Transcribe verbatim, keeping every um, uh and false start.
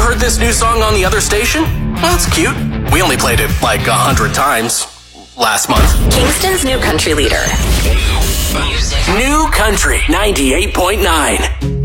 heard this new song on the other station? Well, it's cute. We only played it like a hundred times last month. Kingston's new country leader. New Country ninety-eight point nine.